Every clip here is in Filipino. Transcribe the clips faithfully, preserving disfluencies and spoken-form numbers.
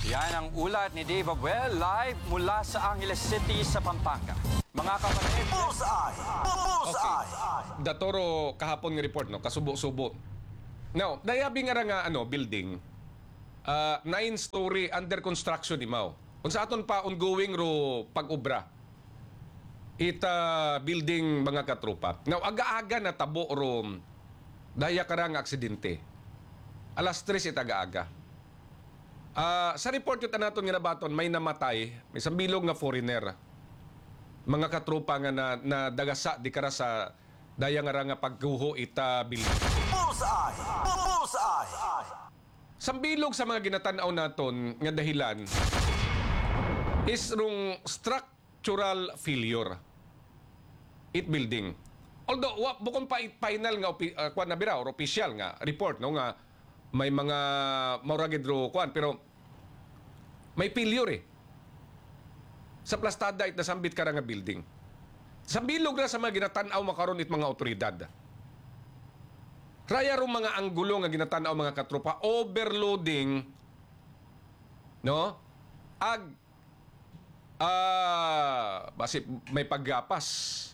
Yan ang ulat ni Dave Abuel live mula sa Angeles City sa Pampanga. Mga kapatid, Bullseye! Bullseye! Datoro kahapon nga report no, kasubo-subo. Now, dayabi nga ra nga ano, building. Uh, nine story under construction ni Mao. Kung sa aton pa ongoing ro pag-ubra. Ita building mga katropa. Now, aga-aga na tabo ro daya ka ra nga aksidente. Alas tres ita aga-aga. Uh, sa report yun naton nga nabaton, may namatay, may sambilog nga foreigner. Mga katropa nga na, na dagasa di kara sa daya nga ra nga pagguho ita building. Bullseye! Bullseye! Sambilog sa mga ginatanaw naton nga dahilan is rung structural failure it building. Although wa bukon pa it final nga uh, kwan na bira or official nga report no nga may mga mauragid ro kwan pero may failure eh. Sa plastada it nasambit ka nga building. Sambilog na sa mga ginatanaw makaron it mga otoridad. Raya ro mga anggulo nga ginatanaw mga katropa, overloading, no? Ag, ah, basi may paggapas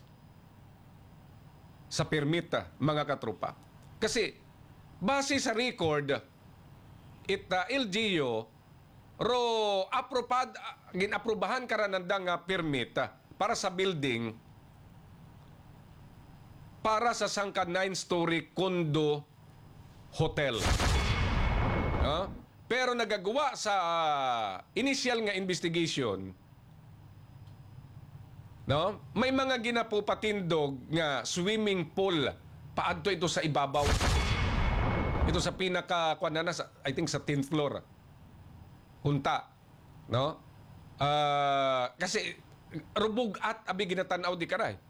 sa permit mga katropa. Kasi, base sa record, it uh, L G U, ro apropad, ginaprubahan karanandang uh, permit uh, para sa building para sa sangka nine-story condo hotel. No? Pero nagagawa sa uh, initial nga investigation, no? May mga ginapupatindog nga swimming pool paadto ito sa ibabaw. Ito sa pinaka kuan na sa I think sa tenth floor. Hunta, no? Uh, kasi rubog at abi ginatanaw di karay.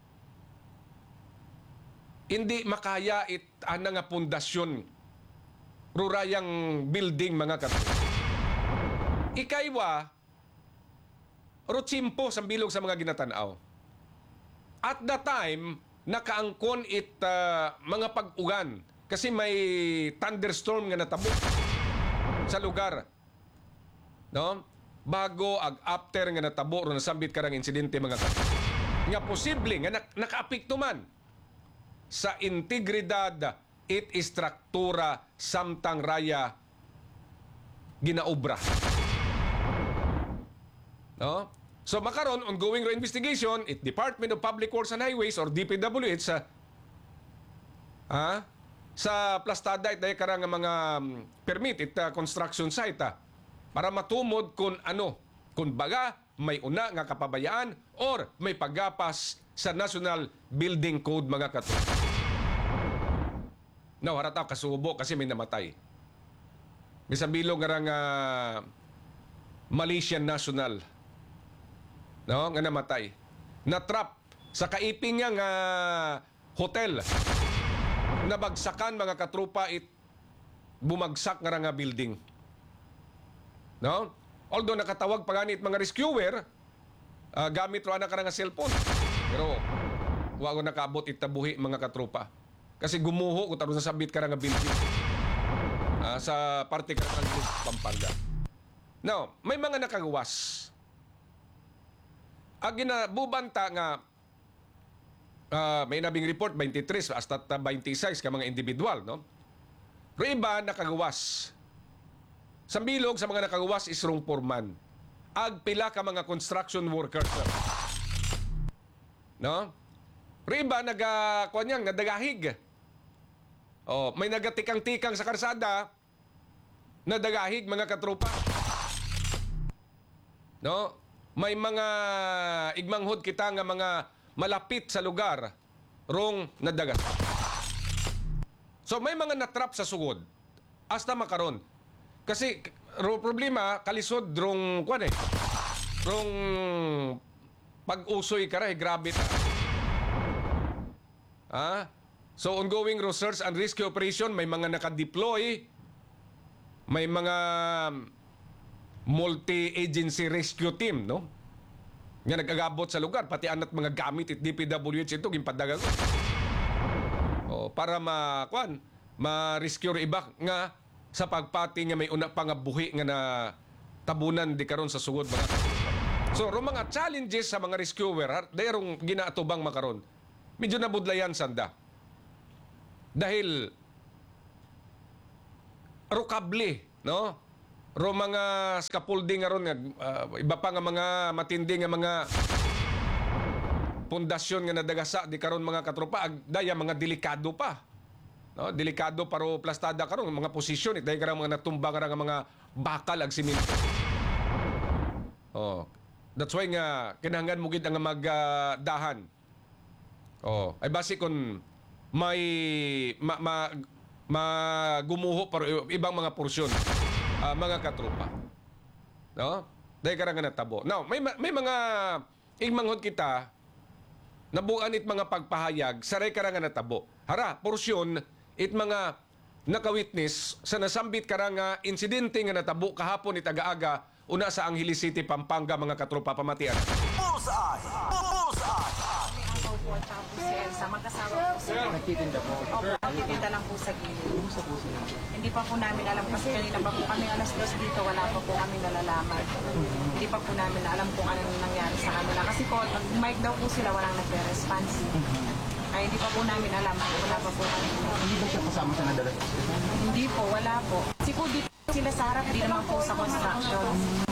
Hindi makaya it ana nga pundasyon rurayang building mga kat. Ikaywa rutsimpo sa bilog sa mga ginatanaw. At the time nakaangkon it uh, mga pag-ugan kasi may thunderstorm nga natabo sa lugar. No? Bago ag after nga natabo ro nasambit karang insidente mga kat. Nga posible nga nak- nakaapekto man sa integridad it istruktura samtang raya ginaobra. No? So makaron ongoing ro investigation it Department of Public Works and Highways or D P W H sa ha sa plastada it day karang mga um, permit it uh, construction site uh, para matumod kung ano kung baga may una nga kapabayaan or may paggapas sa National Building Code mga kato. No, harataw kasubo kasi may namatay. May sabilog nga nga Malaysian national. No, nga namatay. Natrap sa kaiping nga nga hotel. Nabagsakan mga katrupa it bumagsak nga nga building. No? Although nakatawag pa ganit mga rescuer, uh, gamit ro ana ka nga cellphone. Pero wa ko nakaabot itabuhi mga katropa. Kasi gumuho ko taron sa sabit ka nga building. Uh, sa parte ka ng Pampanga. Now, may mga nakagawas. Ag ginabubanta nga uh, may nabing report twenty-three hasta twenty-six ka mga individual, no? Pero iba nakagawas. Sambilog sa mga nakagawas is rong foreman. Ag pila ka mga construction workers. No? Pero iba naga kuan yang nadagahig. Oh, may nagatikang-tikang sa karsada nadagahig mga katropa. No? May mga igmanghod kita nga mga malapit sa lugar rong nadagas. So may mga natrap sa sugod hasta makaron. Kasi ro problema kalisod rong kuan eh. Rong pag-usoy karay grabe ta. Ah? So ongoing research and rescue operation may mga naka-deploy, may mga multi-agency rescue team, no? Nga nagagabot sa lugar pati anat mga gamit it D P W H ito gimpadagan ko. Oh, para ma kuan, ma-rescue iba nga sa pagpati nga may una pa nga buhi nga na tabunan di karon sa sugod mga katropa. So, ro mga challenges sa mga rescuer, har- dayrong ginaatubang makaron. Medyo nabudlayan sanda. Dahil ro kable, no? Ro mga scaffolding nga ron nga ah, iba pa nga mga matindi nga mga pundasyon nga nadagasa di karon mga katropa, ag daya mga delikado pa. No, delikado pero plastada karon mga posisyon it dahil karang mga natumba karang mga bakal ag simento. Oh, that's why nga kinahanglan mo gid ang magdahan. Oh, ay basi kun may ma, ma, magumuho pero ibang mga porsyon ah, mga katropa. No? Dahil karang nga natabo. Now, may ma- may mga igmanghod kita nabuan it mga pagpahayag saray karang nga natabo. Hara, porsyon it mga nakawitness sa nasambit karang nga insidente nga natabo kahapon it aga-aga una sa Angeles City, Pampanga mga katropa pamatian. Bullseye! Bullseye! Opo, tsaka po si Elsa. Magkasawa po sila. Nagtitinda po. Opo, nagtitinda lang po sa gilid. Hindi pa po namin alam kasi kanina pa po kami alas dos dito, wala pa po kami nalalaman. Hindi pa po namin alam kung ano nangyari sa kanila. Kasi po, nag-mic daw po sila, walang nagre-response. Ay, hindi pa po namin alam. Wala pa po kami. Hindi ba siya kasama sa nadalas? Hindi po, wala po. Kasi po dito sila sa harap, hindi naman po sa construction.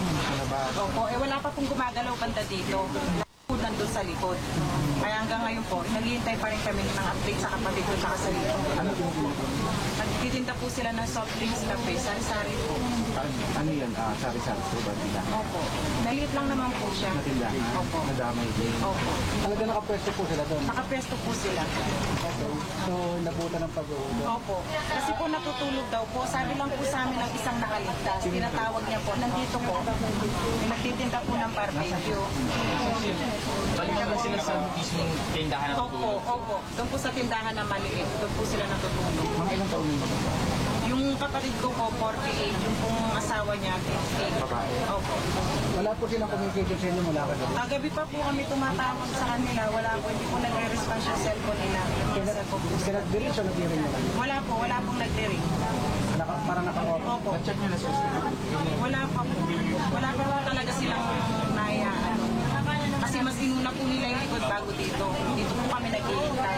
Opo, eh wala pa pong gumagalaw banda dito. Po nandun sa likod. Kaya hanggang ngayon po, naghihintay pa rin kami ng update sa kapatid ko tsaka sa likod. Ano tinitinda po? Nagtitinda po sila ng soft drinks, cafe, sari-sari po. Ano yan? Ah, sari-sari po ba nila? Opo. Maliit lang naman po siya. Natindahan? Opo. Nadamay din. Opo. Talaga nakapwesto po sila doon? Nakapresto po sila. So, nabuta ng pag-uulog. Opo. Kasi po natutulog daw po. Sabi lang po sa amin ng isang nakaligtas. Tinatawag niya po. Nandito po. May nagtitinda po ng barbecue. Balik naman sila sa mismong tindahan ng Opo, opo. Doon po sa tindahan na maliit. Doon po sila natutulog. Mga ilang taon nila? Yung kapatid ko po, forty-eight. Yung pong asawa niya, fifty-eight. Babae. Opo. Wala po silang communication sa inyo mula kagabi. Kagabi pa po kami tumatawag sa kanila. Wala po. Hindi po nagre-response yung cellphone nila. Yung cellphone po. Sila direct siya nag-hearing nila. Wala po. Wala pong nag-ring. Naka, parang naka-off. Opo. Na-check nyo na sa system. Wala pa po. Wala pa po talaga silang nayaan. Kasi mas inuna po nila yung likod bago dito. Dito po kami nag-iintay.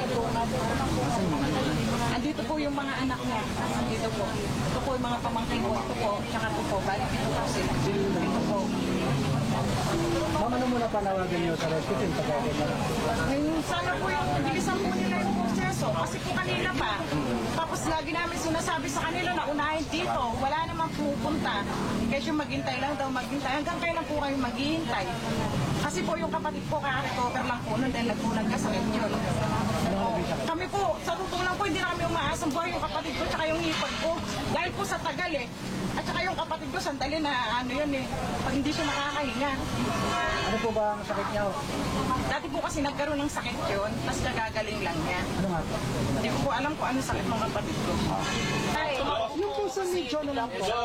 Andito po yung mga anak niya. Andito po. Ito po yung mga pamangkin ko. Ito po. Tsaka ito po. Balik ito po sila. Ito po. Ma'am, ano muna panawagan nyo sa rescue team? Pagkakit na. Ngayon, sana po yung bilisan po nila yung proseso. Kasi po kanina pa. Tapos lagi namin sinasabi sa kanila na unahin dito. Wala namang pupunta. Kasi yung maghintay lang daw maghintay. Hanggang kailan po kayo maghihintay? Kasi po yung kapatid ko kaka-recover lang po nun dahil nagbulag kasakit yun. Kami po, sa totoo lang po, hindi na kami umaasang buhay yung kapatid ko tsaka yung hipag ko. Dahil po sa tagal eh. At saka yung kapatid ko, sandali na ano yun eh. Pag hindi siya nakakahinga. Ano po ba ang sakit niya? Dati po kasi nagkaroon ng sakit yun, tapos nagagaling lang niya. Ano nga po? Hindi ko po alam kung ano sakit ng kapatid ko. Ay, Yung po sa medyo na lang po.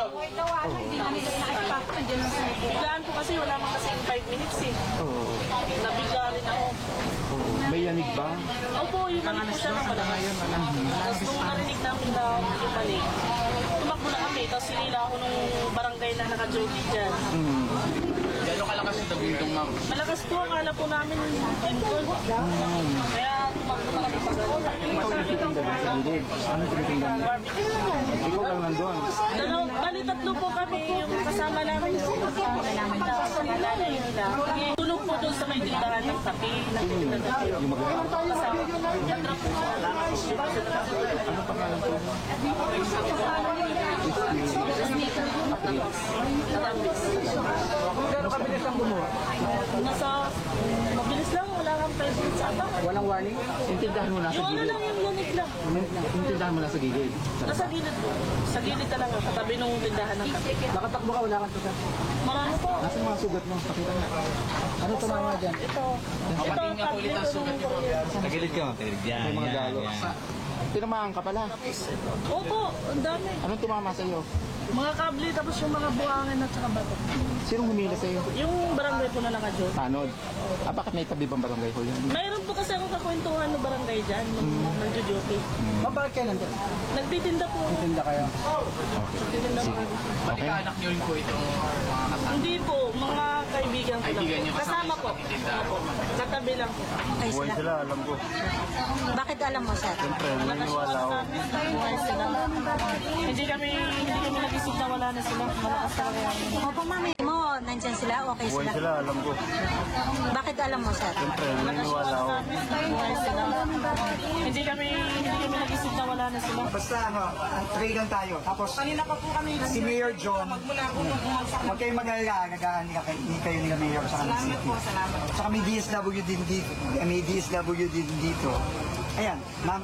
Biglaan po kasi wala man kasi five minutes eh. Oo. Nabigla rin ako. May yanig ba? Opo, yung mali po siya ng malakas. Tapos nung narinig namin daw yung mali, tumakbo na kami. Tapos sinila ako nung barangay na naka-jogging dyan. Gano'ng kalakas yung dagundong, ma'am? Malakas po, akala po namin pinton. Kaya tumakbo na kami pag Ikaw yung tinitinda doon sa gilid. Ano tinitinda niya? Ikaw lang nandun. Dalaw, bali tatlo po kami yung kasama namin. Kasama namin na sa nanay nila. Tulog po doon sa may tindahan ng kape. Yung magkakasama. Natrap po siya. Ano pangalan po? Gano'ng kabilis ang bumuha? Nasa, mabilis lang, wala kang five minutes ata. Walang warning? Intindahan mo nasa Yung ano gilid. lang, yung yanig lang. Intindahan mo nasa gilid. Nasa gilid po. Sa gilid talaga, katabi nung tindahan ng kape. Nakatakbo ka, wala kang sugat. Marami po. Nasaan mga sugat mo? Pakita mo. Ano tumama dyan? Ito. Ito, tablet ko nung Tagilid ka, tagilid. Yan, May mga galo. Tinamaan ka pala. Opo, ang dami. Anong tumama sa iyo? Mga kable, tapos yung mga buhangin at saka bato. Sinong humila sa iyo? Yung barangay po na naka-joke. Tanod. Ah, bakit may tabi bang barangay ko yun? Mayroon po kasi akong kakwentuhan ng barangay dyan, nung nagjo-jockey. Hmm. Bakit kayo nandun? Nagtitinda po. Tinda kayo. Nagtitinda po. Okay. Anak niyo rin po itong mga kasama. Kaibigan niyo Kasama po. Opo. Katabi lang po. Buhay Ay, sila. sila, alam ko. Bakit alam mo, sir? Siyempre, naniniwala ako. Hindi kami, hindi kami nag-isip na wala na sila. Malakas talaga yan. Opo, mami mo, nandyan sila, okay Buhay sila. sila, alam ko. Bakit alam mo, sir? Siyempre, naniniwala ako. Hindi kami, hindi kami nag-isip na wala na sila. Basta ano, pray lang tayo. Tapos, Kanina pa po kami. si Mayor John, Magmula po nung bumagsak. huwag kayong mag-alala, gagaan ni kayo, ni kayo ni Mayor sa kanang Salamat city. po, salamat. Saka may D S W din dito. May D S W din dito. Ayan, ma'am.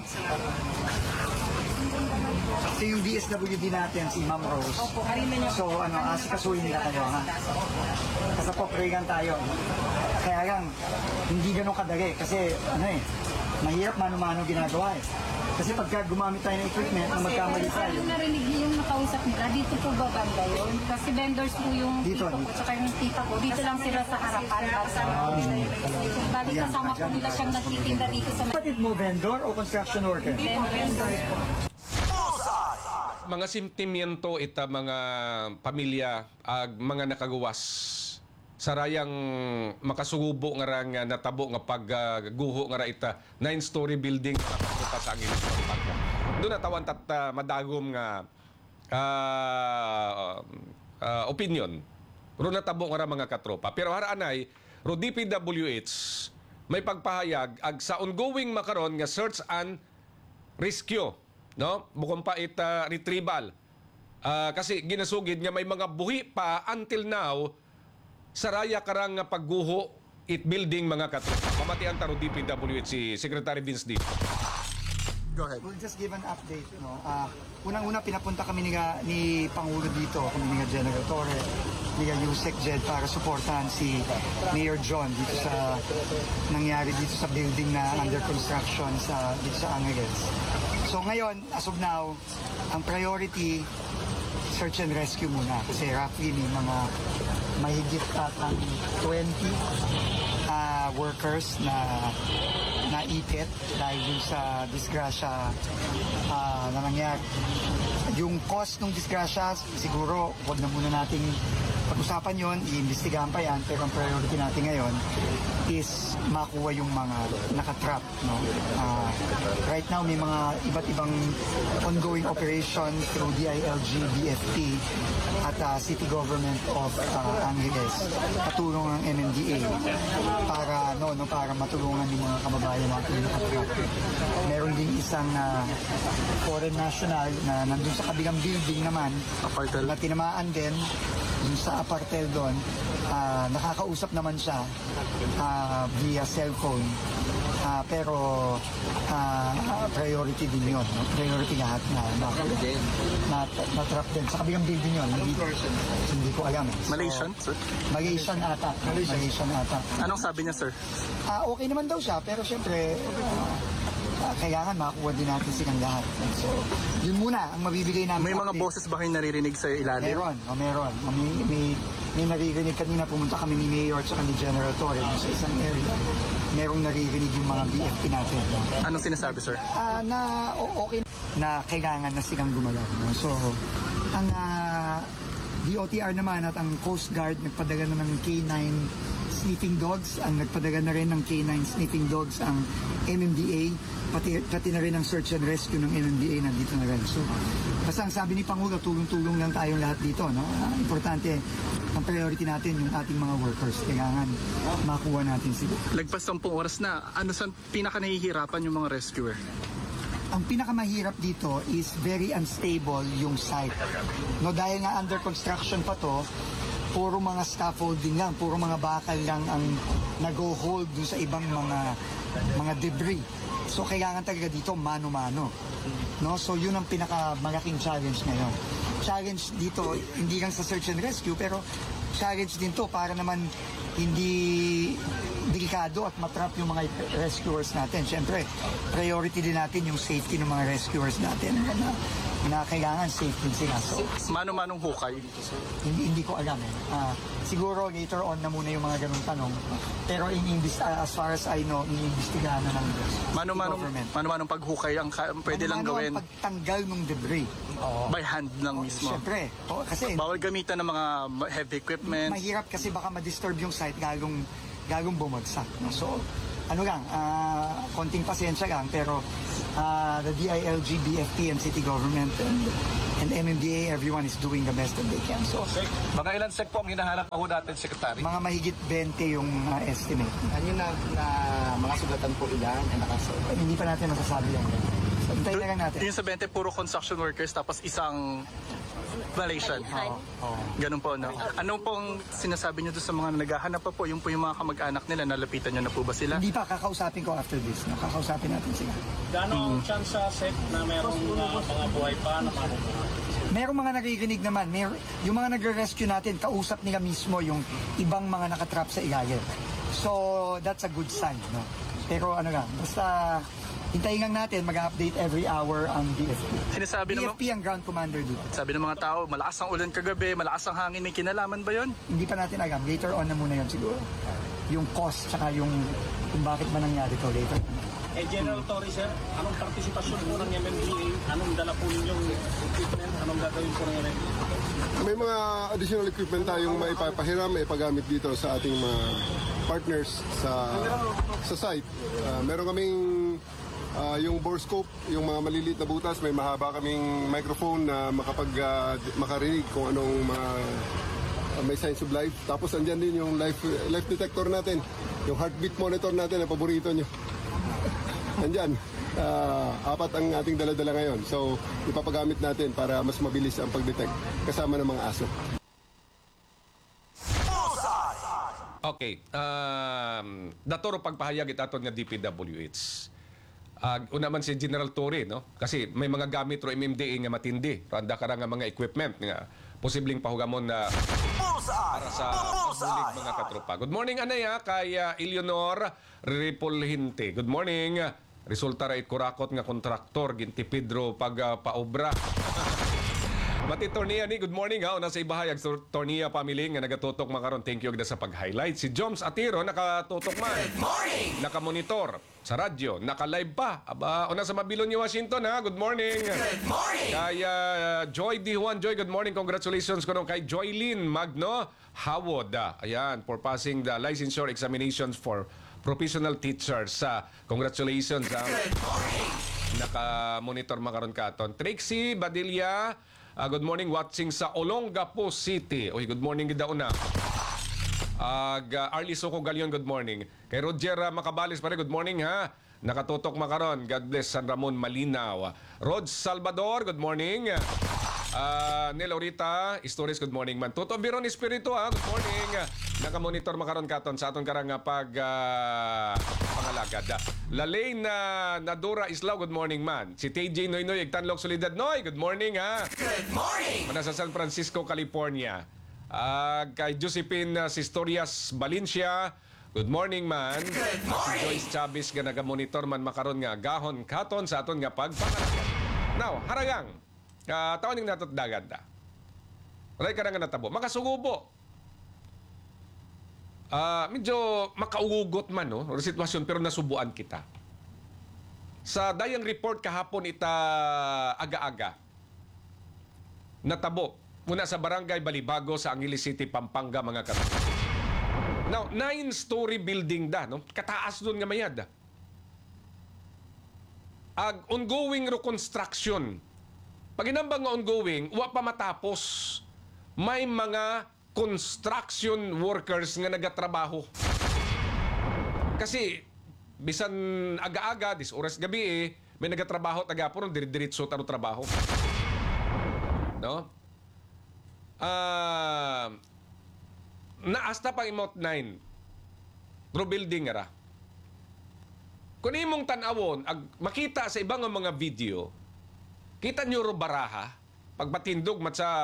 So yung D S W din natin, si Ma'am Rose. Opo, kanina niyo. So ano, asikasuhin nila kayo, ha? Kasi po, pray lang tayo. Kaya lang, hindi ganun kadali. Kasi, ano eh, mahirap mano-mano ginagawa eh. Kasi pagka gumamit tayo ng equipment, na magkamali tayo. Yung narinig niyo yung nakausap nila, dito po ba banda yun? Kasi vendors po yung Dito, tito ko, dito. tsaka yung tita ko. Dito lang sila sa harapan. Bali kasama po nila siyang nagtitinda dito sa Kapatid mo, vendor o construction worker? vendors po. Mga sentimiento ita mga pamilya ag mga nakagawas sarayang makasugubo nga ra nga natabo nga pagguho nga ra ita nine-story building nga sa Angeles. Doon natawan tat uh, madagom nga uh, uh, opinion. Ro natabo nga ra mga katropa. Pero haraanay ro D P W H may pagpahayag ag sa ongoing makaron nga search and rescue, no? Bukong pa it uh, retrieval. Ah, kasi ginasugid nga may mga buhi pa until now saraya karang nga pagguho it building mga katropa. Pamatian taro D P W H si Secretary Vince D. Go ahead. We'll just give an update. No? Uh, unang-una, pinapunta kami ni, ni Pangulo dito, kami ni General Torre, ni Yusek Jed para suportahan si Mayor John dito sa nangyari dito sa building na under construction sa dito sa Angeles. So ngayon, as of now, ang priority, search and rescue muna. Kasi roughly may mga mahigit atang twenty uh, workers na naipit dahil dun sa disgrasya uh, na nangyari. Yung cost ng disgrasya, siguro wag na muna nating pag-usapan yon, iimbestigahan pa yan, pero ang priority natin ngayon is makuha yung mga nakatrap. No? Uh, right now, may mga iba't ibang ongoing operation through D I L G, B F P, at uh, City Government of uh, Angeles. Patulong ng M M D A para, no, no, para matulungan yung mga kababayan natin na nakatrap. Meron din isang uh, foreign national na nandun sa kabilang building naman na tinamaan din yung sa apartel doon. Uh, nakakausap naman siya uh, via cellphone. Uh, pero uh, priority din yun. No? Priority lahat na na, na, na trap din. Sa kabilang building yun. Hindi, hindi ko alam. Eh. So, Malaysian, sir? Malaysian ata. Malaysian ata. Anong sabi niya, sir? Ah, okay naman daw siya, pero siyempre, uh, kailangan makakuha din natin silang lahat. So, yun muna ang mabibigay namin. May mga update. boses ba kayong naririnig sa ilalim? Meron, o meron. May, may, may naririnig kanina, pumunta kami ni Mayor at ni General Torre sa isang area. Merong naririnig yung mga B F P natin. Anong sinasabi, sir? Ah, na o- okay na kailangan na silang gumalaw. No? So, ang ah, D O T R naman at ang Coast Guard nagpadala na ng K nine sniffing dogs, ang nagpadala na rin ng K nine sniffing dogs ang M M D A, pati, pati na rin ang search and rescue ng M M D A nandito na rin. So, basta ang sabi ni Pangulo, tulong-tulong lang tayong lahat dito. No? Ah, importante, ang priority natin yung ating mga workers. Kailangan makuha natin sila. Lagpas sampung oras na, ano sa pinaka nahihirapan yung mga rescuer? Ang pinakamahirap dito is very unstable yung site. No, dahil nga under construction pa to, puro mga scaffolding lang, puro mga bakal lang ang nag-hold dun sa ibang mga mga debris. So kailangan talaga dito mano-mano. No? So yun ang pinakamalaking challenge ngayon. Challenge dito, hindi lang sa search and rescue, pero challenge din to para naman hindi delikado at matrap yung mga rescuers natin. Siyempre, priority din natin yung safety ng mga rescuers natin. Na, na kailangan safe din sila. So, Mano-manong hukay? hindi, hindi ko alam eh. Ah, siguro later on na muna yung mga ganung tanong. Pero in, in this, uh, as far as I know, iniimbestigahan na ng Mano-manong, government. mano-manong paghukay ang ka- pwede lang Ano gawin? ang pagtanggal ng debris. by hand lang mismo. Siyempre. Oo, kasi Bawal gamitan ng mga heavy equipment. mahirap kasi baka ma-disturb yung site gagong, gagong bumagsak. No? So, ano lang, ah, konting pasensya lang, pero ah, the D I L G, B F P, and city government, and, and M M D A, everyone is doing the best that they can. So, Mga ilan sec po ang hinahanap pa ho natin, Secretary? mga mahigit twenty yung ah, estimate. Ano na, na mga sugatan po ilan ay nakaso? Eh, hindi pa natin masasabi yan. So, hintayin na lang natin. Yung sa twenty, puro construction workers tapos isang Malaysian. Oo. Ganun po, no? Anong pong sinasabi niyo doon sa mga naghahanap pa po? Yung po yung mga kamag-anak nila, nalapitan niyo na po ba sila? Hindi pa, kakausapin ko after this. No? Kakausapin natin sila. Gano'ng ang chance sa set na merong uh, mga buhay pa na makukuha? Merong mga naririnig naman. Mer yung mga nagre-rescue natin, kausap nila mismo yung ibang mga nakatrap sa ilalim. So, that's a good sign. No? Pero ano lang, basta hintayin lang natin, mag-update every hour ang B F P. Sinasabi B F naman, P ang ground commander dito. sabi ng mga tao, malakas ang ulan kagabi, malakas ang hangin, may kinalaman ba yon? Hindi pa natin alam. Later on na muna yun siguro. Yung cost, tsaka yung kung bakit man nangyari to later. Eh, General Torre, sir, anong partisipasyon po ng M M D A? Anong dala po ninyong equipment? Anong gagawin po ng M M D A? May mga additional equipment tayong maipapahiram, maipagamit dito sa ating mga partners sa sa site. Uh, meron kaming uh, yung bore scope, yung mga maliliit na butas, may mahaba kaming microphone na makapag uh, makarinig kung anong mga uh, may signs of life. Tapos andyan din yung life life detector natin, yung heartbeat monitor natin na paborito nyo. Andyan. Uh, apat ang ating dala-dala ngayon. So, ipapagamit natin para mas mabilis ang pag-detect kasama ng mga aso. Okay. Um, datoro pagpahayag itaton nga D P W H. Uh, una man si General Torre, no? Kasi may mga gamit ro M M D A nga matindi. Randa ka nga mga equipment nga posibleng pahugamon na para sa pagbulig mga katropa. Good morning, Anaya, kay uh, Eleanor Ripolhinte. Good morning. Resulta ra it kurakot nga kontraktor ginti Pedro pag uh, paobra. Mati Tornia ni, good morning ha. Una sa ibahayag sa Tornia family nga nagatutok makaron. Thank you agda sa pag-highlight. Si Joms Atiro nakatutok man. Good morning! Naka-monitor sa radyo, naka-live pa. Aba, una sa Mabilon ni Washington ha. Good morning! Good morning! Kaya uh, Joy D. Juan, Joy, good morning. Congratulations ko nung kay Joylyn Magno Hawod. ah. Ayan, for passing the licensure examinations for professional teachers. Sa congratulations ha. Good morning! Naka-monitor makaron katon. Trixie Badilla, Uh, good morning, watching sa Olongapo City. Oy, good morning gid daw na. Ag uh, Arlie Soco Galion, good morning. Kay Roger uh, Macabalis pare, good morning ha. Nakatutok makaron. God bless San Ramon Malinaw. Rod Salvador, good morning. Uh, Nel Orita Stories, good morning man. Toto Biron Espiritu ha, good morning. Nakamonitor makaron katon sa aton karang nga pag uh, pangalagad. Lalay na Nadura Islao, good morning man. Si T J Noy Noy Igtanlok Solidad Noy, good morning ha. Good morning. Mana sa San Francisco, California. Uh, kay Josephine uh, Sistorias Valencia, good morning man. Good morning. Si Joyce Chavez nga nagamonitor man makaron nga gahon katon sa aton nga pagpangalagad. Now, haragang uh, taoning natot dagat ta. Ray ka nga natabo. Makasugubo. Uh, medyo makaugugot man no, or sitwasyon pero nasubuan kita. Sa dayang report kahapon ita aga-aga. Natabo muna sa barangay Balibago sa Angeles City, Pampanga mga kapatid. Now, nine-story building da, no? Kataas doon nga mayad. Ag ongoing reconstruction. Pag inambang nga ongoing, wa pa matapos. May mga construction workers nga nagatrabaho. Kasi bisan aga-aga, dis oras gabi eh, may nagatrabaho tagapon, dire-diretso taro trabaho. No? Ah, uh, naasta pang imot nine. Bro building ara. Kung imong tan-awon, ag makita sa ibang mga video, kita nyo ro baraha, pagbatindog mat sa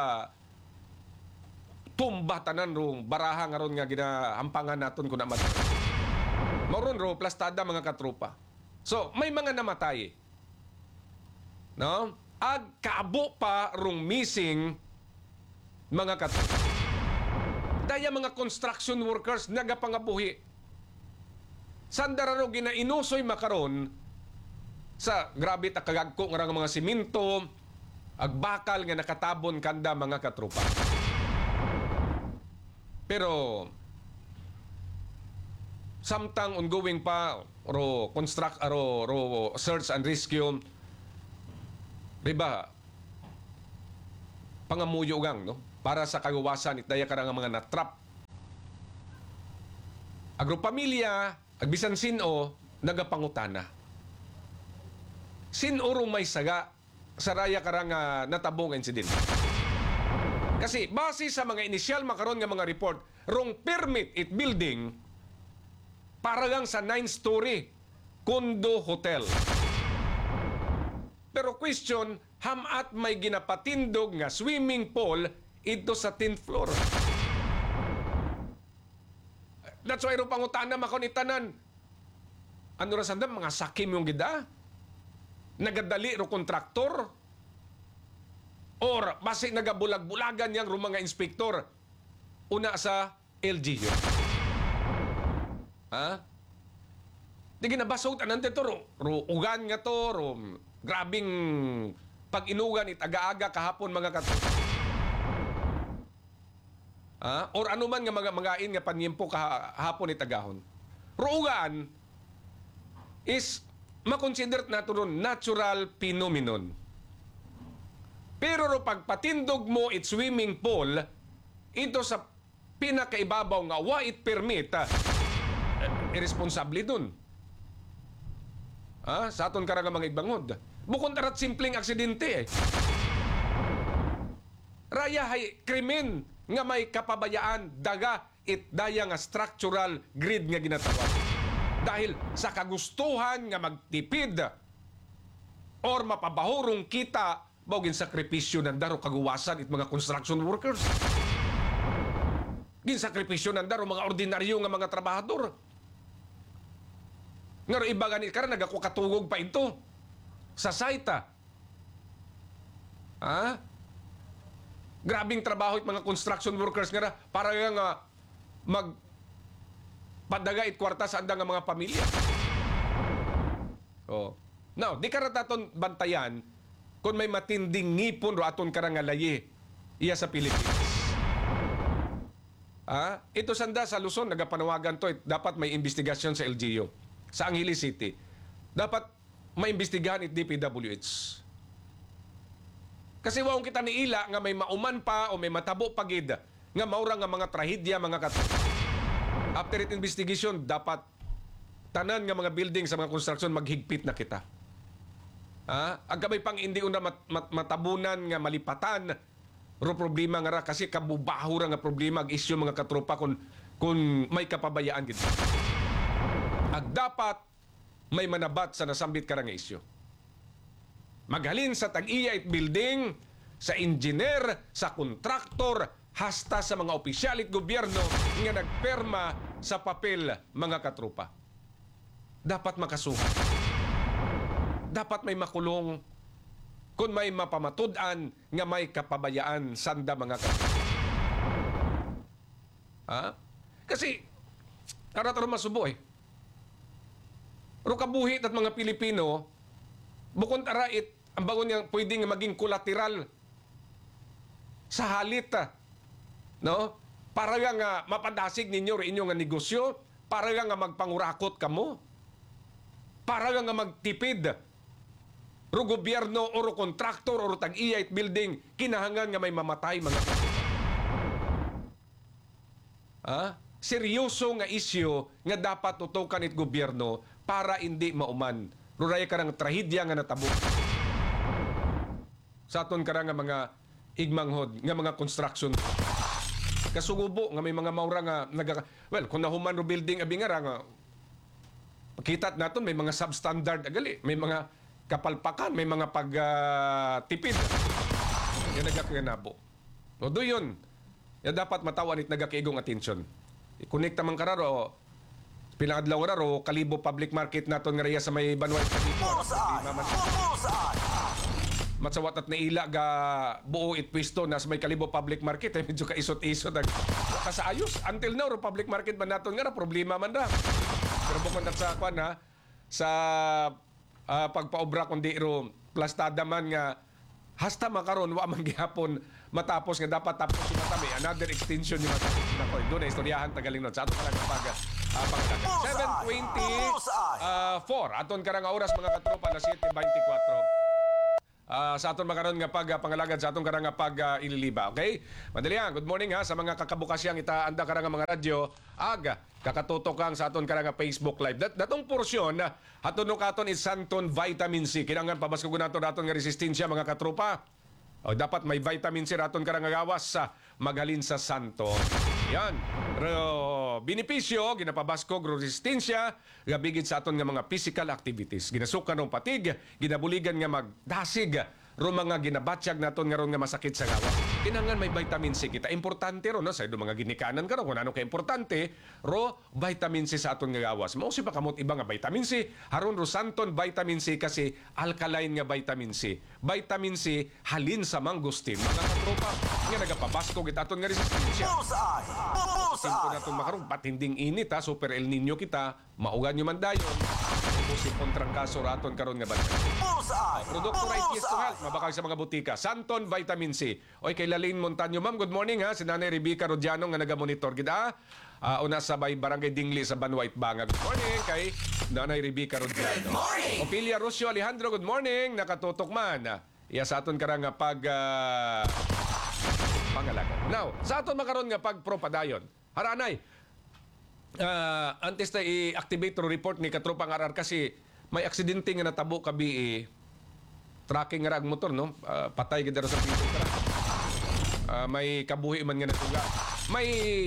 tumba tanan rong baraha nga ron nga ginahampangan naton kuna mat. Maron ro plastada mga katropa. So, may mga namatay. No? Ag kaabo pa rong missing mga katropa. Daya mga construction workers nagapangabuhi. Sandara ro ginainusoy makaron sa grabe ta kagagko nga mga simento, agbakal nga nakatabon kanda mga katrupa. Pero samtang ongoing pa ro construct ro, ro search and rescue, diba, pangamuyo gang, no? Para sa kagawasan itdaya ka nga mga natrap. Agropamilya, agbisan sino, nagapangutana. Sino ro may saga sa raya karang uh, natabong incident. Kasi base sa mga inisyal makaron nga mga report, rong permit it building para lang sa nine-story condo hotel. Pero question, hamat may ginapatindog nga swimming pool ito sa tenth floor. That's why ro pangutana makon itanan. Ano ra sandam mga sakim yung gida? Nagadali ro kontraktor? Or basi nagabulag-bulagan yang ro mga inspektor una sa L G U? Ha? Di ginabasot anan dito ro, ro ugan nga to, ro grabing pag-inugan it aga-aga kahapon mga kato. Ha? Or ano man nga mga magain nga panyempo kahapon it agahon. Ro ugan is makonsider nato ron natural phenomenon. Pero ro pagpatindog mo it swimming pool ito sa pinakaibabaw nga wa it permit, uh, irresponsable dun. Ah, sa aton karang mga igbangod. Bukod tarat simpleng aksidente eh. Raya hay krimen nga may kapabayaan daga it daya nga structural grid nga ginatawag. Dahil sa kagustuhan nga magtipid or mapabahurong kita bawgin sakripisyo ng daro kaguwasan it mga construction workers. Ginsakripisyo ng daro mga ordinaryo nga mga trabahador. Nga iba ganit karon nagako katungog pa ito sa site. Ha? Grabing trabaho it mga construction workers nga para nga uh, mag padaga it kwarta sa andang nga mga pamilya. Oh. Now, di ka rataton bantayan kung may matinding ngipon ro aton karang nga layi iya sa Pilipinas. Ah, ito sanda sa Luzon nagapanawagan to, it, dapat may investigasyon sa L G U. Sa Angeles City. Dapat may imbestigahan it D P W H. Kasi waong kita ni ila nga may mauman pa o may matabo pagid nga maura nga mga trahedya mga kat. After it investigation, dapat tanan nga mga building sa mga construction maghigpit na kita. Ha? Ang kamay pang hindi una mat, mat, matabunan nga malipatan ro problema nga ra kasi kabubaho ra nga problema ag issue mga katropa kung kung may kapabayaan gid. Ag dapat may manabat sa nasambit karang nga issue. Maghalin sa tag-iya it building, sa engineer, sa kontraktor, hasta sa mga opisyalit gobyerno nga nagperma sa papel mga katropa. Dapat makasuhan. Dapat may makulong kung may mapamatud-an nga may kapabayaan sanda mga katropa. Ha? Kasi karataro masubo eh. Ro kabuhit at mga Pilipino bukod arait ang bago niya pwedeng maging kolateral sa halita, no? Para nga mapadasig ninyo rin inyong nga negosyo, para nga magpangurakot kamo, para nga magtipid ro gobyerno o ro kontraktor o ro tag-iya it building, kinahangan nga may mamatay mga ha? Seryoso nga isyu nga dapat tutukan it gobyerno para hindi mauman. Ruraya ka ng trahedya nga natabo. Sa aton ka nga mga igmanghod, nga mga construction. Kasugubo nga may mga maura nga naga, well, kung nahuman ro building abi nga nga pakitat naton may mga substandard agali, may mga kapalpakan, may mga pagtipid. Uh, yan nagakinabo. O do yun. Yan dapat matawan it nagakiigong atensyon. I-connect naman kararo pilang adlaw ra ro Kalibo Public Market naton nga riya sa may Banway Kalibo. Matsawat at naila ga buo it pwesto na sa may Kalibo Public Market eh, medyo kaisot-isot ag kasaayos until now ro public market man naton nga ra problema man ra. Pero bukod at sa kwan ha sa uh, pagpaobra kundi ro plastada man nga hasta makaron wa man gihapon matapos nga dapat tapos si Matami another extension ni Matami nako doon na istoryahan tagaling nun sa ato pala kapag uh, pangalaga seven twenty-four aton karang oras mga katropa na seven twenty-four. Uh, sa aton makaron nga pag uh, pangalagad sa aton karang nga pag uh, ililiba. Okay? Madali yan. Good morning ha sa mga kakabukasyang itaanda karang nga mga radyo. Ag kakatutok kang sa aton karang nga Facebook Live. Dat datong porsyon uh, aton no katon is Santon Vitamin C. Kinahanglan pabaskugon nato daton nga resistensya mga katropa. O dapat may vitamin C raton karang nga gawas sa magalin sa santo. Yan. Pero benepisyo ginapabaskog resistensya gabigid sa aton nga mga physical activities. Ginasukan ng patig, ginabuligan nga magdasig ro mga ginabatsyag naton nga ron nga masakit sa gawas. Kinahanglan may vitamin C kita. Importante ro no sa ido mga ginikanan karon kung ano ka importante ro vitamin C sa aton nga gawas. Mao si pa kamot iba nga vitamin C, haron ro Santon vitamin C kasi alkaline nga vitamin C. Vitamin C halin sa mangustin. Mga katropa nga nagapabaskog it aton nga resistensya. Simpo na itong makarong patinding init ha, super El Nino kita, maugan nyo man dayon. Pusin kontrang kaso raton karon nga bata. Produkto right yes to health, mabakag sa mga butika. Santon Vitamin C. Oy kay Lalene Montaño, ma'am, good morning ha. Si Nanay Rebecca Rodiano nga nagamonitor kita. Uh, una sa bay Barangay Dingli sa Banwait Banga. Good morning kay Nanay Rebecca Rodiano. Opilia Rocio Alejandro, good morning. Nakatutok man. Iya sa aton karang nga pag uh, pangalaga. Now, sa aton makaron nga pag propadayon. Haranay, uh, antes na i-activate ro report ni Katropang Arar kasi may aksidente nga natabo kabi eh, tracking nga rag motor, no? Uh, patay gid sa piso tra. Uh, may kabuhi man nga natuga. May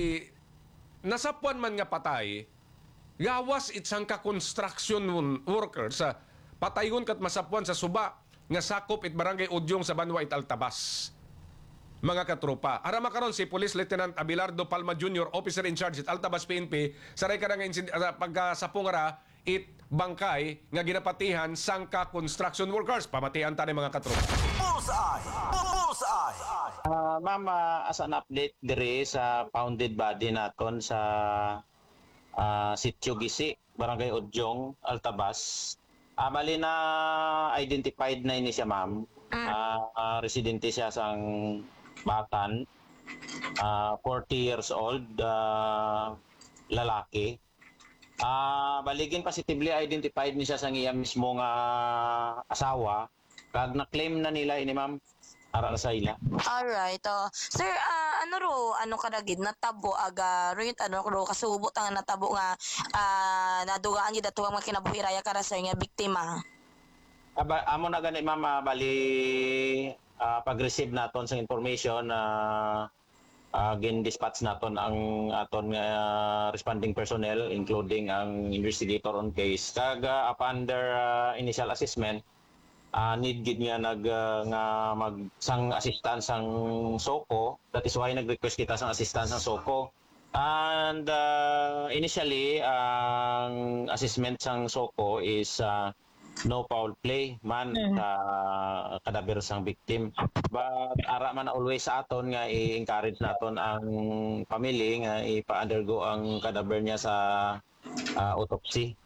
nasapuan man nga patay. Gawas itsang ka construction worker sa patayon kat masapuan sa suba nga sakop it Barangay Udyong sa Banwait Altabas. Mga katropa. Ara makaron si Police Lieutenant Abelardo Palma Junior, Officer in Charge at Altabas P N P, saray ka nga uh, pagkasapungara it bangkay nga ginapatihan sangka construction workers. Pamatihan ta ni mga katropa. Bullseye! Bullseye! Uh, ma'am, uh, as an update dire sa founded body naton sa uh, Sitio Gisi, Barangay Udyong, Altabas. Uh, bali na identified na ini siya, ma'am. Uh, uh, residente siya sang Batan, uh, forty years old, uh, lalaki. Uh, baligin positively identified ni siya sa iya mismo nga asawa. Kag na-claim na nila ini, ma'am, ara sa ila. Alright. Uh, sir, uh, ano ro, ano karagid, natabo aga, rin, ano ro, kasubot ang natabo nga, uh, nadugaan yun datuang mga kinabuhiraya kara sir nga biktima. Aba, amo na gani, ma'am, uh, bali uh, pag-receive naton sa information na uh, uh, gin-dispatch naton ang aton nga uh, responding personnel including ang investigator on case. Kag uh, upon their uh, initial assessment, uh, need gid nga nag uh, nga mag sang assistance sang SOCO. That is why nag-request kita sang assistance sang SOCO. And uh, initially ang assessment sang SOCO is uh, no foul play man sa uh, kadaber sang victim. But ara man always sa aton nga i-encourage naton ang family nga ipa-undergo ang kadaber niya sa uh, autopsy.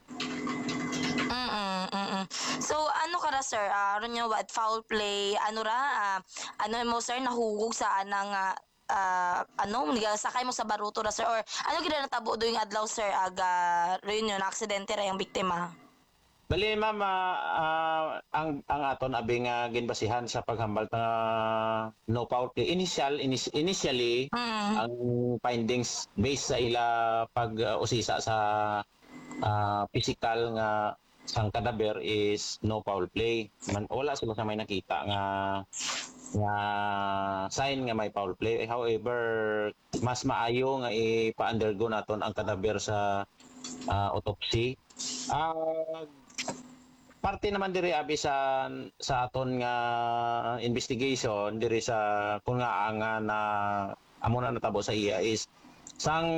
Mm mm So ano kara sir, uh, ano nyo what foul play, ano ra, uh, ano mo sir nahugog sa anang uh, uh, ano, sakay mo sa baruto ra sir or ano gid natabo do yung adlaw sir aga rin yun aksidente ra yung biktima. Bali ma'am, uh, uh, ang ang aton abi nga ginbasihan sa paghambal nga no foul play. Initial inis, initially mm. ang findings based sa ila pag-usisa uh, sa uh, physical nga sang kadaber is no foul play. Man, wala sila sa may nakita nga nga sign nga may foul play. However, mas maayo nga ipa-undergo naton ang kadaber sa uh, autopsy. Uh, parte naman diri abi sa sa aton nga investigation diri sa kung nga nga na amo na natabo sa iya is sang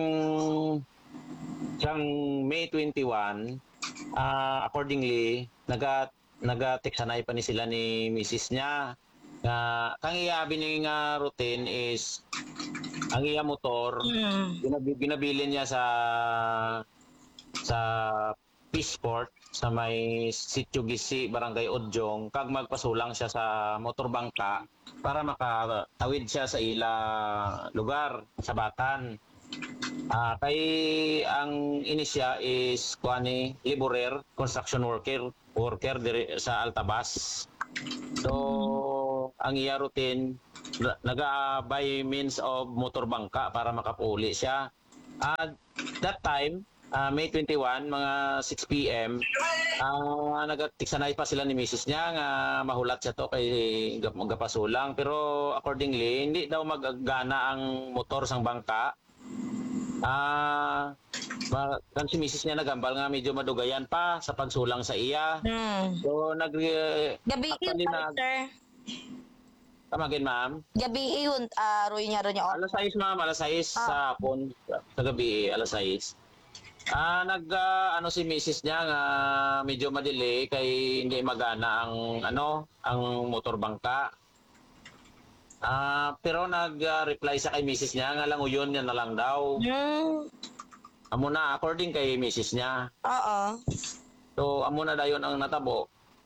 sang May twenty-one, uh, accordingly naga naga-teksanay pa ni sila ni misis niya nga kang iya bini nga routine is ang iya motor mm. ginab- ginabilin niya sa sa Peaceport sa may Sitio Gisi, Barangay Odyong, kag magpasulang siya sa motorbangka para makatawid siya sa ila lugar, sa Batan. Ah, kay ang inisya is kuani laborer, construction worker, worker diri sa Altabas. So, ang iya routine na- naga by means of motorbangka para makapuli siya. At that time, ah, May twenty-one, mga six p m, ah nagatiksanay pa sila ni misis niya nga mahulat siya to kay gap- gapasulang, pero accordingly hindi daw magagana ang motor sang bangka. Ah, uh, kan si misis niya nagambal nga medyo madugayan pa sa pagsulang sa iya. Hmm. So nag Gabi actually, yun, nag- sir. Tamagin, ma'am. Gabi yun, uh, roy niya ron niya. Alas sais, ma'am, alas sais Ah. sa hapon, sa gabi, alas sais. Ah, nag ah, ano si misis niya nga medyo madili kay hindi magana ang ano, ang motor bangka. Ah, pero nag-reply sa kay misis niya nga lang uyon niya na lang daw. Hmm. Amo na according kay misis niya. Oo. So amo na dayon ang natabo.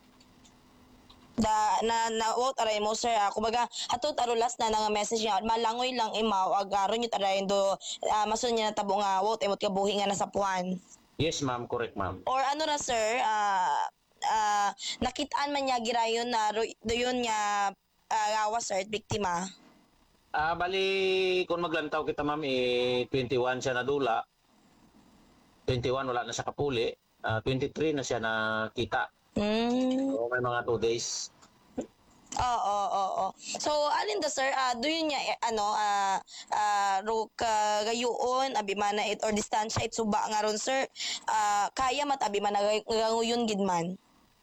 Da na na vote aray mo sir, ako baga hatot arulas na nga message niya malangoy lang imaw agaron yung aray do uh, masun niya natabo nga vote emot ka buhi nga nasa puan. Yes, ma'am, correct, ma'am. Or ano na sir, ah ah, nakitaan man niya girayon na ro- doyon nga uh, gawa sir biktima. Ah, bali kung maglantaw kita, ma'am, eh twenty-one siya nadula. twenty-one wala na sa kapuli. Ah, twenty-three na siya nakita. Mm. So may mga two days. Oo, oo, oo. So, alin da sir, ah doon niya eh, ano ah ah ro ka gayoon abi man na it or distansya it suba nga ron sir. Ah kaya mat abi man nanguyon gid man.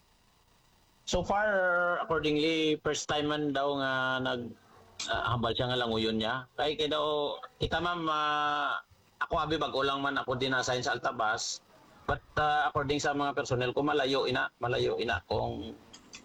So far, accordingly, first time man daw nga nag ah, hambal siya nga languyon niya. Kay kay daw kita, ma'am, ah, ako abi bago lang man ako din na-assign sa Altabas. But uh, according sa mga personnel ko, malayo ina, malayo ina kung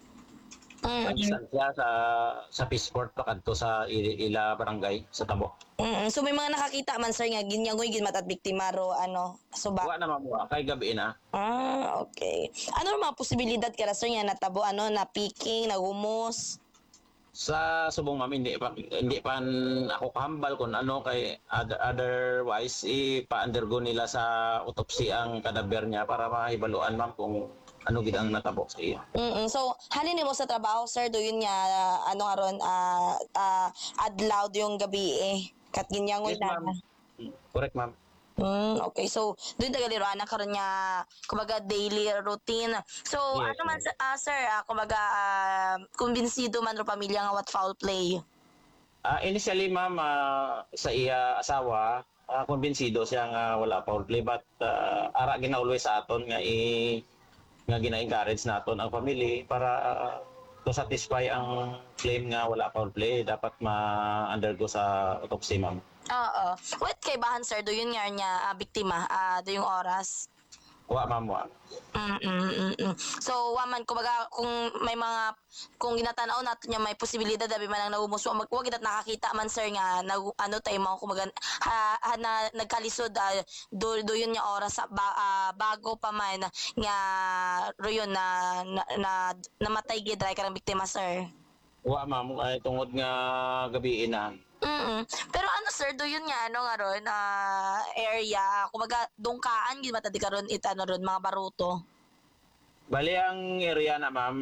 Mm. distansya sa sa Peaceport pa kadto sa I- ila barangay sa Tabo. Mm, so may mga nakakita man sir nga ginyangoy gid matat biktima ro ano suba. Wa na mamuha kay gabi na. Ah, okay. Ano ang mga posibilidad kaya sir nga natabo ano na picking, nagumos? Sa subong, ma'am, hindi pa hindi pa ako kahambal kung ano kay other, otherwise ipa-undergo nila sa autopsy ang kadaver niya para mahibaluan, ma'am, kung ano gid ang natabo sa iya. Mm. So halin nimo sa trabaho sir do yun nga ah, ano aron ah ah, adlaw yung gabi eh kat ginyangoy Yes, na. ma'am. Correct, ma'am. Mm, okay. So, doon tagaliro anak karon niya kumbaga daily routine. So, Yes, ano man sa- ah, sir, ah, kumbaga ah, kumbinsido man ro pamilya nga what foul play. Ah, initially, ma'am, ah, sa iya asawa, uh, kumbinsido siya nga wala foul play, but ah, ara gina always sa aton nga i nga gina-encourage naton ang family para ah, to satisfy ang claim nga wala foul play, dapat ma-undergo sa autopsy, ma'am. Oo. What kay bahan sir do yun nga niya ah, biktima ah do yung oras. Wa, ma'am, wa. Mm, mm, mm, mm. So, waman, kumbaga, kung may mga, kung ginatanaw natin niya may posibilidad, dabi man ang nagumus, wag wag ginat nakakita man, sir, nga, nag, ano tayo mo, kumbaga, ha, ha, na, nagkalisod, uh, do, do yun niya oras, sa, ba, ah, bago pa man, nga, ro yun, na, na, na, namatay gidray karang biktima, sir. Wa, ma'am, ay tungod nga gabi na. Mm. Pero ano sir, do yun nga ano nga ron, ah, area, kumbaga dungkaan gid matadi karon it ano ron mga baruto. Bali ang area na, ma'am,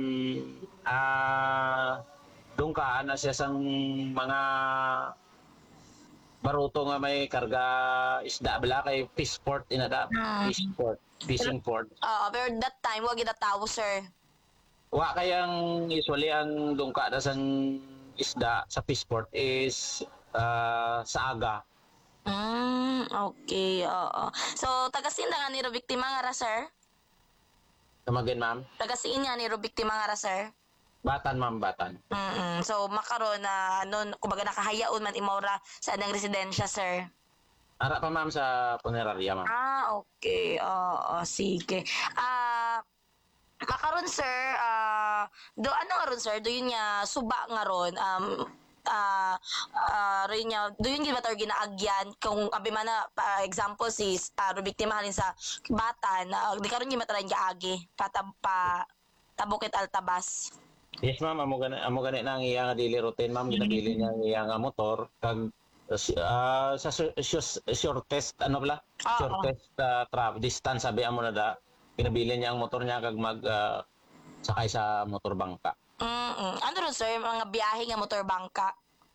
ah dungkaan na siya sang mga baruto nga may karga isda bala kay Peaceport inada. Mm. Peaceport, fishing port. Oo, pero that time wag gid tawo sir. Wa kayang usually ang dungka na sang isda sa Peaceport is ah, sa aga. Mm, okay, oo. So, taga-siin na nga ni ro biktima nga ra, sir? Tamagin, ma'am. Taga-siin nga ni ro biktima nga ra, sir? Batan, ma'am, batan. Mm. So, makaroon na ano, kumbaga nakahayaon man imora sa anang residensya, sir. Ara pa, ma'am, sa punerarya, ma'am. Ah, okay. Oo, sige. Ah, makaroon sir, ah, do ano nga ron sir, do yun nga suba nga ron, um, ah ah, rin niya doon gid ba tor ginaagyan kung abi man na pa example si uh, biktima halin sa bata na di karon gid mataran gaagi patab pa tabukit altabas. Yes ma'am, amo gani amo gani na ang iya nga daily routine ma'am, ginabili niya ang iya nga motor kag ah, sa su- su- shortest ano pala? Oo. Shortest uh, travel distance sabi amo na da. Pinabili niya ang motor niya kag mag ah, sakay sa motor bangka. Mm. Ano ron sir mga biyahe nga motor bangka?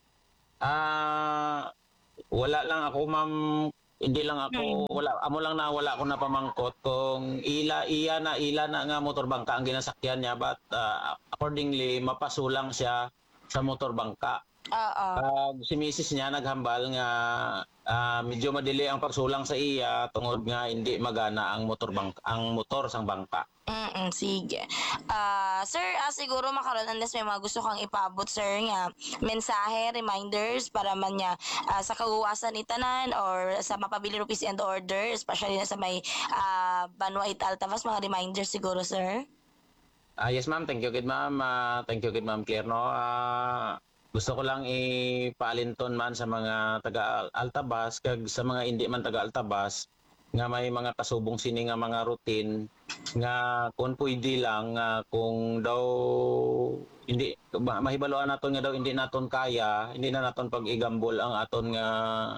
Ah, wala lang ako ma'am, hindi lang ako wala amo lang na wala ko na pamangkot kung ila iya na ila na nga motor bangka ang ginasakyan niya but ah, accordingly mapasulang siya sa motor bangka. Oo. Pag si misis niya naghambal nga ah, medyo madili ang pagsulang sa iya tungod nga hindi magana ang motor bangka ang motor sang bangka. Mm, sige. Ah, sir, ah, siguro makaroon unless may mga gusto kang ipaabot sir nga mensahe, reminders para man niya ah, sa kauwasan itanan or sa mapabili rupees and order, especially na sa may uh, Banwa it Altavas, mga reminders siguro sir. Ah yes ma'am, thank you kid ma'am. Ah, thank you kid ma'am Claire no. Ah, gusto ko lang ipaalinton man sa mga taga Altabas kag sa mga hindi man taga Altabas nga may mga kasubong sini nga mga routine nga kung pwede lang nga kung daw hindi ma- mahibaloan naton nga daw hindi naton kaya, hindi na naton pag-igambol ang aton nga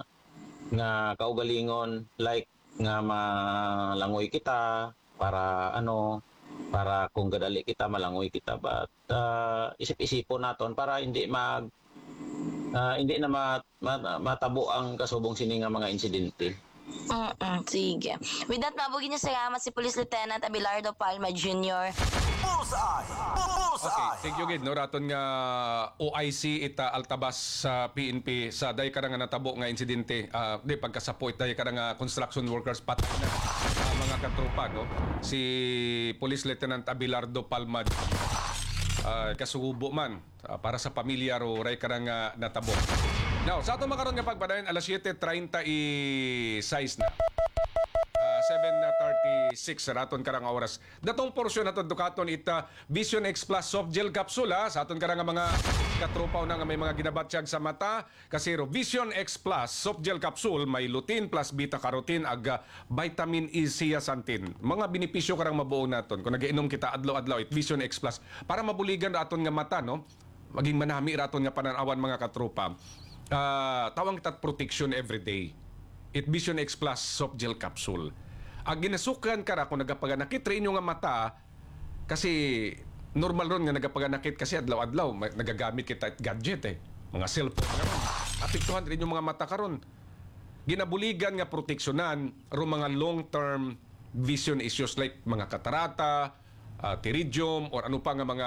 nga kaugalingon like nga malangoy kita para ano para kung gadali kita malangoy kita but uh, isip-isipon naton para hindi mag uh, hindi na mat, mat, matabo ang kasubong sini nga mga insidente. Mm, sige. With that, mabugin niya salamat si Police Lieutenant Abelardo Palma Junior Bullseye! Bullseye! Okay, thank you gid no raton nga O I C ita Altabas sa P N P sa day karang nga natabo nga insidente ah, di pagkasapoit day karang nga construction workers patay na ah, mga katropa no si Police Lieutenant Abelardo Palma uh, kasubo man ah, para sa pamilya ro ray karang nga natabo. Now, sa ato makaroon nga pagpadayon alas siete thirty-six na. Uh, seven thirty-six sa aton karang oras. Datong porsyon naton dukaton ita Vision X Plus soft gel capsule ha, sa aton karang nga mga katropaw na nga may mga ginabatsyag sa mata kasi ro Vision X Plus soft gel capsule may lutein plus beta carotene ag uh, vitamin E zeaxanthin. Mga benepisyo karang mabuo naton kung nagiinom kita adlaw-adlaw it Vision X Plus para mabuligan ra aton nga mata no. Maging manami ra aton nga pananawan mga katropa. Uh, tawang tat protection every day. It Vision X Plus soft gel capsule. Ang ginasukan kara kung nagapaganakit rin yung nga mata kasi normal ron nga nagapaganakit kasi adlaw-adlaw nagagamit kita at gadget eh. Mga cellphone nga ron. Apektuhan rin yung mga mata karon. Ginabuligan nga proteksyonan ro mga long-term vision issues like mga katarata, uh, pterygium or ano pa nga mga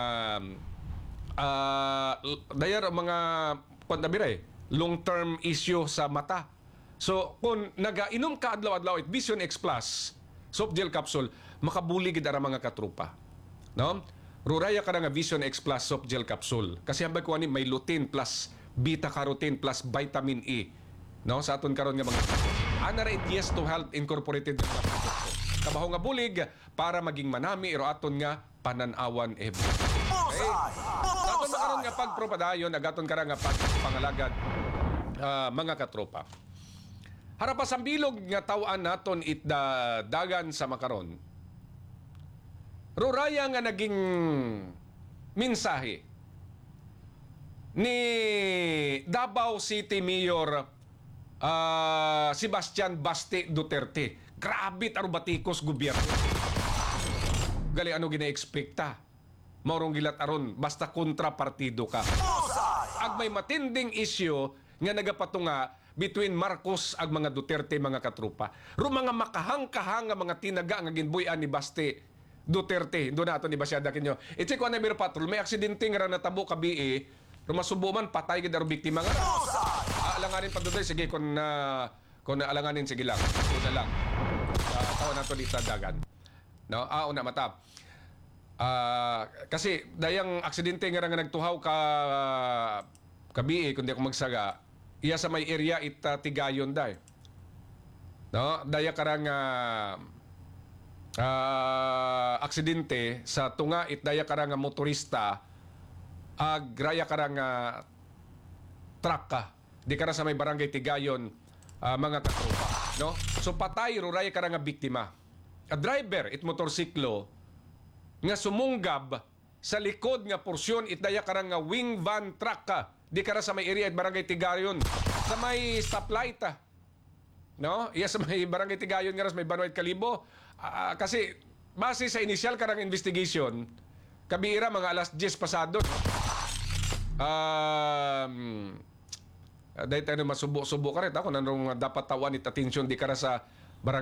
uh, dayar mga pandabire long-term issue sa mata. So, kung nagainom ka adlaw-adlaw it Vision X Plus soft gel capsule, makabuli gid ara mga katrupa. No? Ruraya ka nga Vision X Plus soft gel capsule. Kasi hambay ko ani may lutein plus beta carotene plus vitamin E. No? Sa aton karon nga mga ana ra it Yes to Health Incorporated nga produkto. Kabaho nga bulig para maging manami iro aton nga pananawan every. Okay? Aton karon nga pagpropadayon agaton kara nga pagpangalagad uh, mga katropa. Harapas ang bilog nga tawaan naton it da dagan sa makaron. Ruraya nga naging mensahe ni Davao City Mayor uh, Sebastian Basti Duterte. Grabe taro batikos gobyerno. Gali ano gina-expecta? Maurong gilat aron basta kontra partido ka. Ag may matinding issue nga nagapatunga between Marcos ag mga Duterte mga katrupa. Ro mga makahang-kahang nga mga tinaga nga ginbuyan ni Basti Duterte. Doon nato ni Basyada kinyo. I-check ko na Mayor Patrol, may aksidente nga natabo kabi eh. Ro masubo man patay gid aro biktima nga. Aalanganin pa doon sige kung na kung naalanganin sige lang. Doon na lang. Uh, tawa nato dito dagan. No, ah una mata. Ah, uh, kasi dayang aksidente nga nga nagtuhaw ka kabi eh kundi ako magsaga. Iya sa may area it uh, Tigayon day. No, daya karang uh, uh, aksidente sa tunga it daya karang motorista ag raya karang uh, truck ka. Di ka na sa may barangay Tigayon, ah, mga katropa. No? So patay, ruray ka nga biktima. A driver, it motorsiklo, nga sumunggab sa likod nga porsyon, itdaya ka nga wing van truck ka. Di ka na sa may area at barangay Tigayon. Sa may stoplight, ah. No? Iya sa may barangay Tigayon nga sa may Banoit Kalibo. Ah, kasi base sa initial karang investigation, kabira mga alas diyes pasado. Um, dahil tayo masubo-subo ka rin. Ako nanong dapat tawan it attention di ka na sa